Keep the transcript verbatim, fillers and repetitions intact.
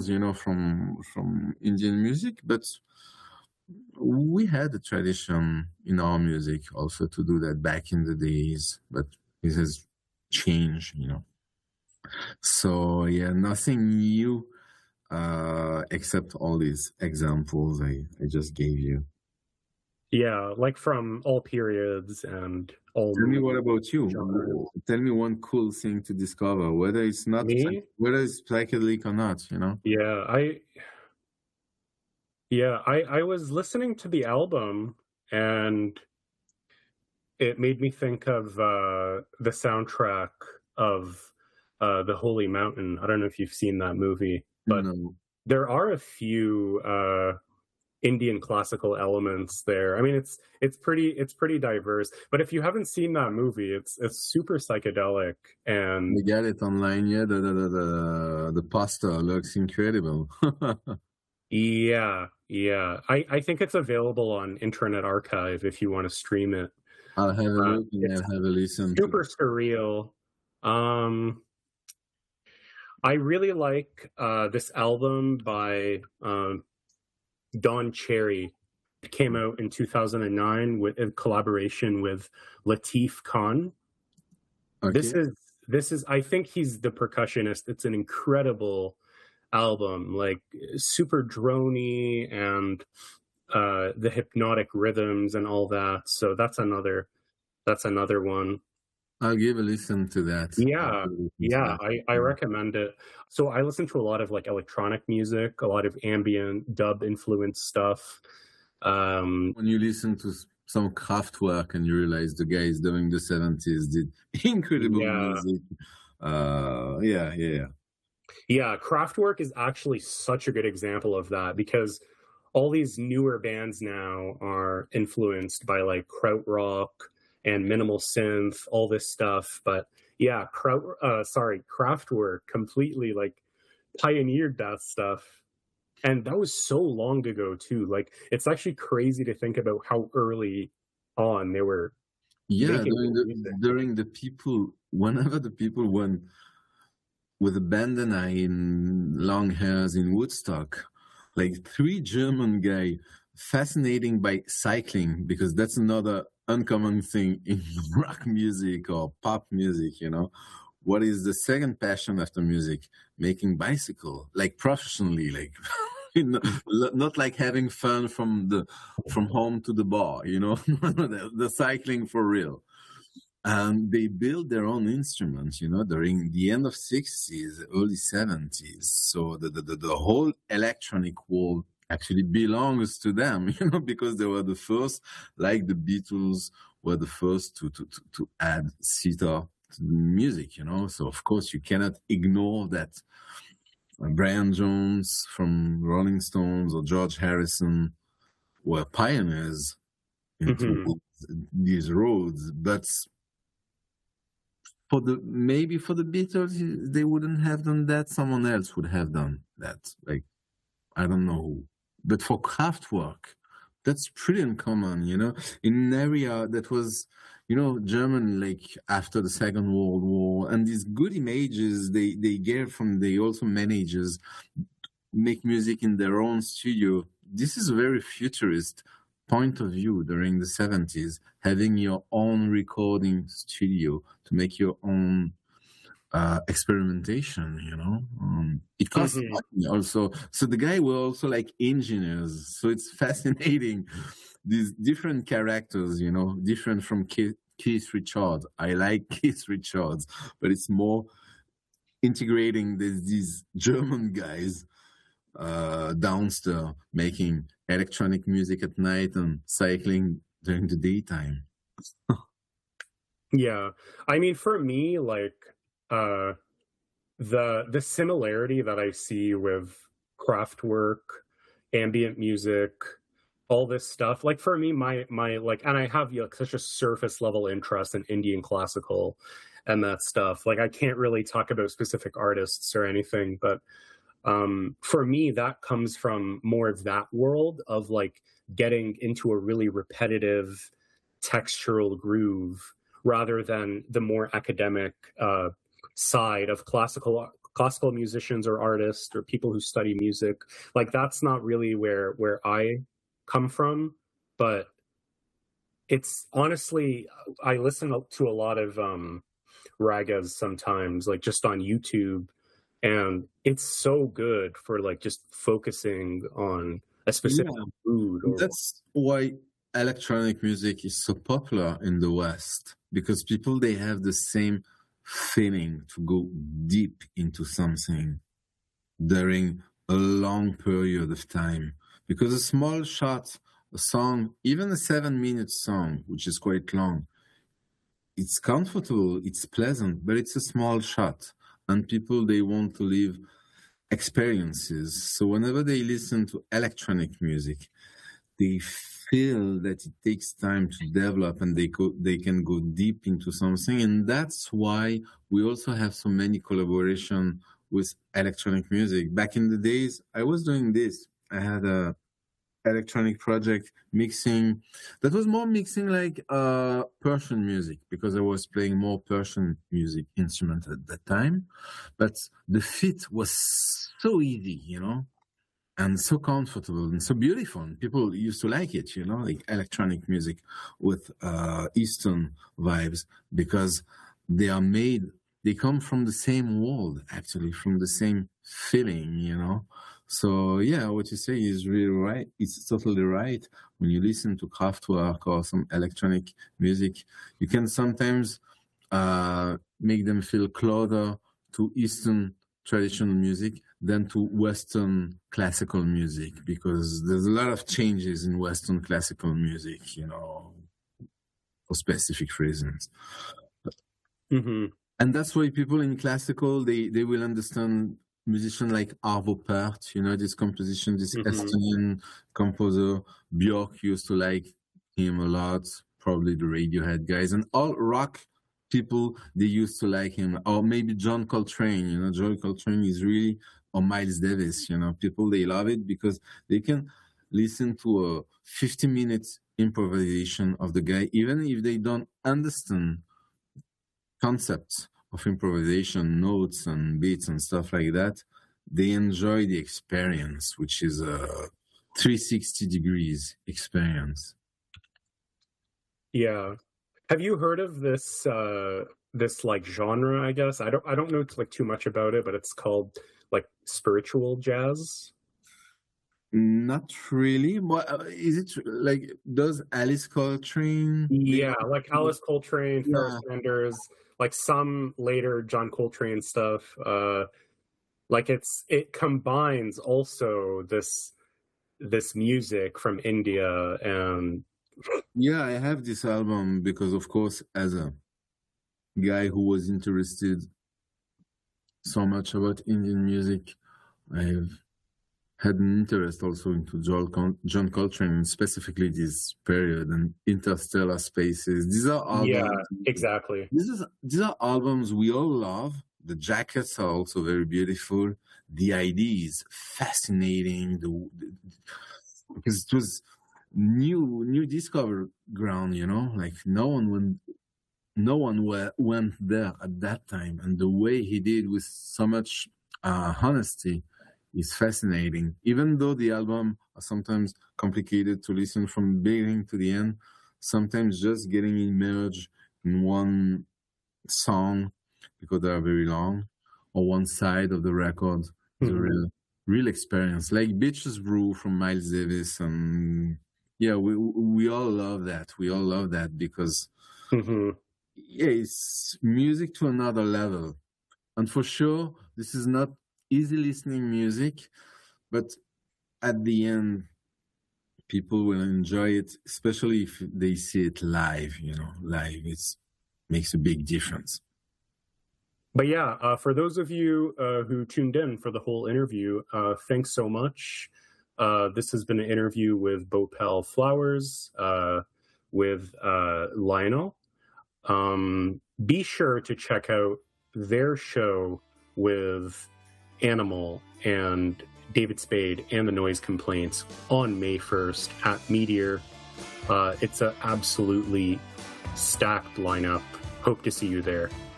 you know, from from Indian music, but we had a tradition in our music also to do that back in the days, but it has changed, you know. So yeah, nothing new uh, except all these examples I, I just gave you. Yeah, like from all periods and all. Tell me, what about you? Genres. Tell me one cool thing to discover, whether it's not me, whether it's psychedelic or not. You know. Yeah, I. Yeah, I I was listening to the album and it made me think of uh, the soundtrack of uh, The Holy Mountain. I don't know if you've seen that movie, but no. There are a few uh, Indian classical elements there. I mean, it's it's pretty it's pretty diverse. But if you haven't seen that movie, it's it's super psychedelic and. We get it online. Yeah, the the the the, the poster looks incredible. Yeah, yeah. I, I think it's available on Internet Archive if you want to stream it. I'll have a look uh, and have a listen. Super surreal. Um, I really like uh, this album by um, Don Cherry. It came out in two thousand nine with in collaboration with Latif Khan. Okay. This is this is I think he's the percussionist. It's an incredible album, like super droney and uh, the hypnotic rhythms and all that. So that's another that's another one. I'll give a listen to that. Yeah, yeah, I, I recommend it. So I listen to a lot of like electronic music, a lot of ambient dub influence stuff. Um, when you listen to some Kraftwerk and you realize the guys during the seventies did incredible yeah. music. Uh, yeah, yeah. Yeah, Kraftwerk is actually such a good example of that because all these newer bands now are influenced by like krautrock and minimal synth, all this stuff. But yeah, Kraut, uh, sorry, Kraftwerk completely like pioneered that stuff. And that was so long ago too. Like, it's actually crazy to think about how early on they were. Yeah, during the, during the people, whenever the people went with a bandana in long hairs in Woodstock, like three German guys, fascinating by cycling, because that's another uncommon thing in rock music or pop music, you know. What is the second passion after music? Making bicycle, like professionally, like you know, not like having fun from the from home to the bar, you know, the, the cycling for real. And they build their own instruments, you know, during the end of sixties, early seventies. So the, the, the whole electronic world actually belongs to them, you know, because they were the first, like the Beatles were the first to, to, to, to add sitar to music, you know. So, of course, you cannot ignore that. Brian Jones from Rolling Stones or George Harrison were pioneers into mm-hmm. these roads, but for the maybe for the Beatles, they wouldn't have done that. Someone else would have done that. Like, I don't know who. But for Kraftwerk, that's pretty uncommon, you know, in an area that was, you know, German, like after the Second World War, and these good images they, they get from the also managers make music in their own studio. This is a very futurist point of view during the seventies, having your own recording studio to make your own uh, experimentation, you know. Um, it costs mm-hmm. money also. So the guy were also like engineers. So it's fascinating. These different characters, you know, different from Keith, Keith Richards. I like Keith Richards, but it's more integrating this, these German guys uh, downstairs making electronic music at night and cycling during the daytime. Yeah. I mean, for me, like, uh, the the similarity that I see with Kraftwerk, ambient music, all this stuff, like for me, my my like, and I have like such a surface level interest in Indian classical and that stuff. Like, I can't really talk about specific artists or anything, but um, for me, that comes from more of that world of like getting into a really repetitive textural groove rather than the more academic uh, side of classical classical musicians or artists or people who study music. Like that's not really where where I come from, but it's honestly, I listen to a lot of um, ragas sometimes, like just on YouTube, and it's so good for like just focusing on a specific Yeah. mood. Or... That's why electronic music is so popular in the West, because people, they have the same feeling to go deep into something during a long period of time. Because a small shot, a song, even a seven minute song, which is quite long, it's comfortable, it's pleasant, but it's a small shot. And people, they want to live experiences. So whenever they listen to electronic music, they feel that it takes time to develop, and they go, they can go deep into something. And that's why we also have so many collaboration with electronic music. Back in the days, I was doing this. I had a electronic project mixing that was more mixing like uh Persian music, because I was playing more Persian music instrument at that time, but the fit was so easy, you know, and so comfortable and so beautiful, and people used to like it, you know, like electronic music with uh Eastern vibes, because they are made, they come from the same world, actually, from the same feeling, you know. So yeah, what you say is really right. It's totally right. When you listen to Kraftwerk or some electronic music, you can sometimes uh, make them feel closer to Eastern traditional music than to Western classical music, because there's a lot of changes in Western classical music, you know, for specific reasons. Mm-hmm. And that's why people in classical, they, they will understand musician like Arvo Pärt, you know, this composition, this mm-hmm. Estonian composer. Björk used to like him a lot, probably the Radiohead guys, and all rock people, they used to like him. Or maybe John Coltrane, you know, John Coltrane is really, or Miles Davis, you know, people, they love it because they can listen to a fifty minutes improvisation of the guy, even if they don't understand concepts of improvisation, notes and beats and stuff like that. They enjoy the experience, which is a three sixty degrees experience. Yeah. Have you heard of this uh this like genre, I guess? I don't I don't know like too much about it, but it's called like spiritual jazz. Not really. What is it like? Does Alice Coltrane? Yeah, like Alice Coltrane, yeah. Pharoah Sanders, like some later John Coltrane stuff. Uh, like it's it combines also this this music from India and. Yeah, I have this album because, of course, as a guy who was interested so much about Indian music, I've had an interest also into John Coltrane, specifically this period and Interstellar Spaces. These are albums. Yeah, exactly. This is these are albums we all love. The jackets are also very beautiful. The idea is fascinating. The, the because it was new new discover ground, you know, like no one went no one were, went there at that time, and the way he did with so much uh, honesty is fascinating. Even though the album are sometimes complicated to listen from the beginning to the end, sometimes just getting immersed in one song because they are very long, or one side of the record is mm-hmm. a real real experience. Like Bitches Brew from Miles Davis, and yeah, we we all love that. We all love that because mm-hmm. yeah, it's music to another level. And for sure, this is not easy listening music, but at the end, people will enjoy it, especially if they see it live. You know, live it makes a big difference. But yeah, uh, for those of you uh, who tuned in for the whole interview, uh, thanks so much. Uh, this has been an interview with Bhopal Flowers, uh, with uh, Lionel. Um, be sure to check out their show with Animal and David Spade and the Noise Complaints on May first at Meteor. Uh, it's an absolutely stacked lineup. Hope to see you there.